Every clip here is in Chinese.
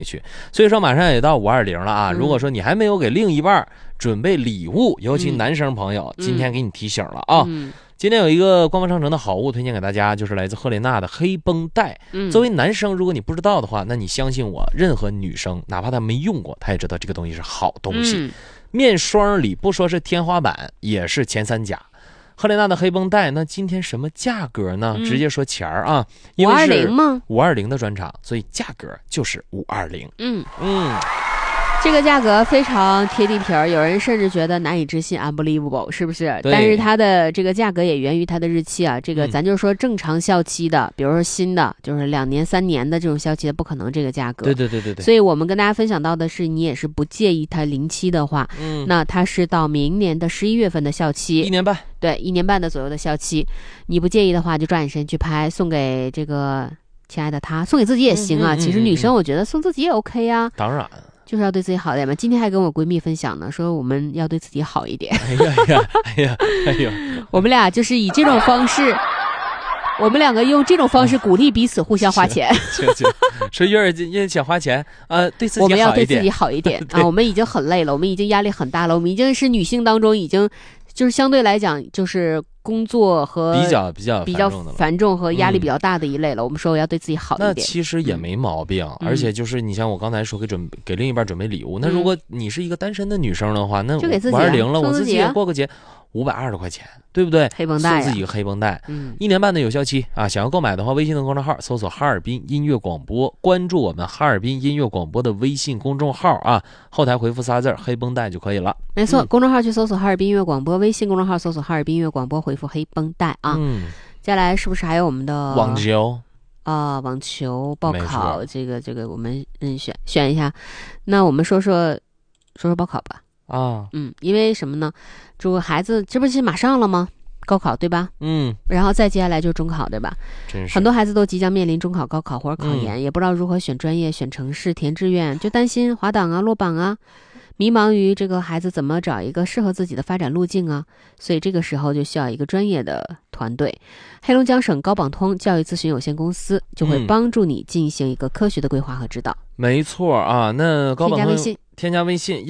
去。所以说马上也到520了啊，如果说你还没有给另一半准备礼物，尤其男生朋友，今天给你提醒了啊。今天有一个官方商城的好物推荐给大家，就是来自赫莲娜的黑绷带。作为男生，如果你不知道的话，那你相信我，任何女生哪怕她没用过，她也知道这个东西是好东西。面霜里不说是天花板，也是前3甲。赫莲娜的黑绷带，那今天什么价格呢？直接说钱儿啊，因为是 520吗 ？520的专场，所以价格就是520。 这个价格非常贴地皮儿，有人甚至觉得难以置信 ，unbelievable， 是不是？但是它的这个价格也源于它的日期啊。这个咱就说正常效期的，比如说新的，就是2年3年的这种效期的，不可能这个价格。 对。 所以我们跟大家分享到的是，你也是不介意它临期的话，那它是到明年的11月份的效期，1 年半， 对，1年半的左右的效期。你不介意的话，就抓紧时间去拍，送给这个亲爱的他，送给自己也行啊。其实女生我觉得送自己也 OK 啊。 当然。 就是要对自己好一点嘛。今天还跟我闺蜜分享呢，说我们要对自己好一点。 哎呀， 我们俩就是以这种方式，我们2个用这种方式鼓励彼此互相花钱。 说月儿想花钱对自己好一点， 我们要对自己好一点啊！我们已经很累了，我们已经压力很大了，我们已经是女性当中已经就是相对来讲就是工作和比较繁重和压力比较大的一类了。我们说我要对自己好一点， 那其实也没毛病。而且就是你像我刚才说给另一半准备礼物，那如果你是一个单身的女生的话，那就给自己 520了，我自己也过个节，520多块钱，对不对？ 黑绷带， 送自己一个黑绷带，1年半的有效期啊！想要购买的话，微信的公众号搜索哈尔滨音乐广播，关注我们哈尔滨音乐广播的微信公众号啊，后台回复仨字黑绷带就可以了。 没错，公众号去搜索哈尔滨音乐广播，微信公众号搜索哈尔滨音乐广播，回复黑绷带啊。接下来是不是还有我们的网球网球报考，这个我们选一下。那我们说说报考吧。因为什么呢？这个孩子这不是马上了吗？高考对吧？然后再接下来就是中考对吧？ 真是很多孩子都即将面临中考、高考或者考研，也不知道如何选专业、选城市、填志愿，就担心滑档啊、落榜啊，迷茫于这个孩子怎么找一个适合自己的发展路径啊。所以这个时候就需要一个专业的团队。黑龙江省高榜通教育咨询有限公司就会帮助你进行一个科学的规划和指导。 没错啊，那高榜通添加微信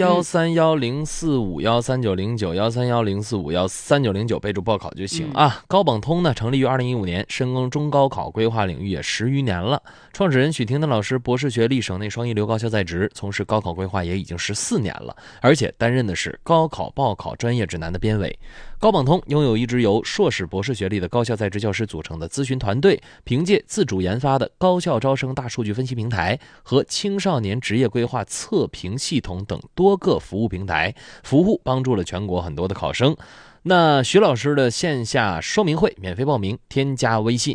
13104513909，13104513909，备注报考就行啊。高榜通呢成立于2015年，深耕中高考规划领域也10余年了。创始人许廷的老师博士学历，省内双一流高校在职，从事高考规划也已经14年了，而且担任的是高考报考专业指南的编委。高榜通拥有一支由硕士博士学历的高校在职教师组成的咨询团队，凭借自主研发的高校招生大数据分析平台和青少年职业规划测评系统等多个服务平台，帮助了全国很多的考生。那徐老师的线下说明会免费报名，添加微信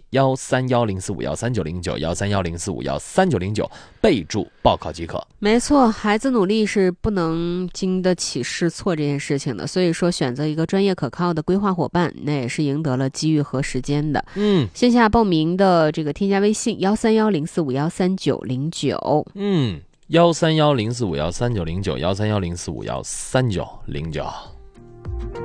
13104513909，13104513909，备注报考即可。 没错，孩子努力是不能经得起试错这件事情的，所以说选择一个专业可靠的规划伙伴，那也是赢得了机遇和时间的。线下报名的这个添加微信13104513909， 13104513909，13104513909。